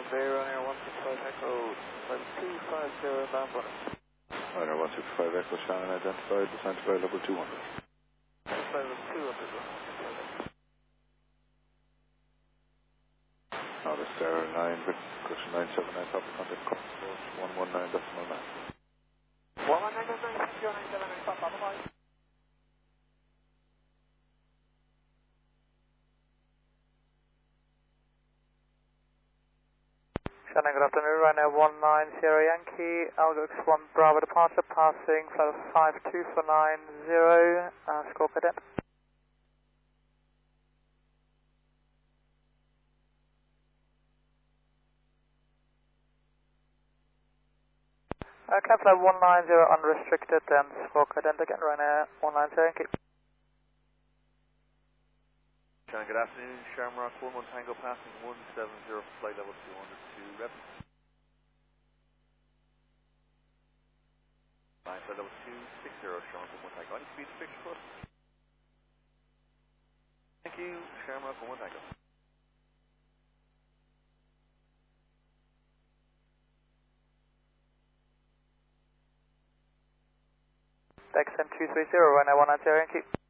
Bay, Ryanair 165 Echo, flight 250 inbound bonus. Ryanair 165 Echo, Shannon identified, descent by level 200. Flight was 200. Now the Sierra 9, with cushion 979, top contact, approach 119.9. 119.9, Papa, bye-bye. Shannon, good afternoon, Ryanair 19 Sierra Yankee, Algo X1 Bravo departure, passing flight of 52490, score cadet. Okay, flight 190 unrestricted, and score cadet again, Ryanair 19 Yankee. Shannon, good afternoon. Shamrock 41 Tango passing 170 flight level 200 to rep. Flight level 260 Shamrock 41 Tango. Any speed fixed for us? Thank you. Shamrock 41 Tango. XM 230, Ryanair 19 Yankee.